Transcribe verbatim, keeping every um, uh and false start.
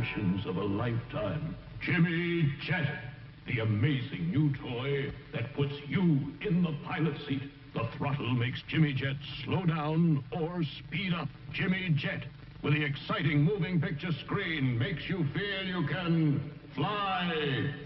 impressions of a lifetime. Jimmy Jet, the amazing new toy that puts you in the pilot seat. The throttle makes Jimmy Jet slow down or speed up. Jimmy Jet, with the exciting moving picture screen, makes you feel you can fly.